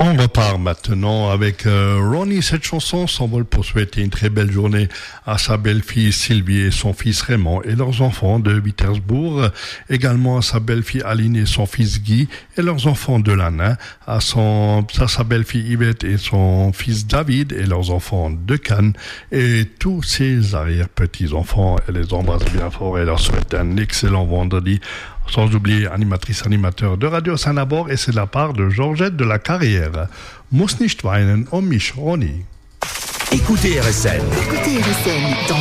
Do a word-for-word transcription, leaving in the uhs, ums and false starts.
On repart maintenant avec euh, Ronnie. Cette chanson s'envole pour souhaiter une très belle journée à sa belle-fille Sylvie et son fils Raymond et leurs enfants de Wittersbourg. Également à sa belle-fille Aline et son fils Guy et leurs enfants de l'Annin. À, son, à sa belle-fille Yvette et son fils David et leurs enfants de Cannes. Et tous ses arrière-petits-enfants. Elle les embrasse bien fort et leur souhaite un excellent vendredi. Sans oublier animatrice animateur de Radio Saint-Nabor, et c'est de la part de Georgette de la Carrière. Muss nicht weinen um mich, Ronny. Écoutez R S N. Écoutez R S N dans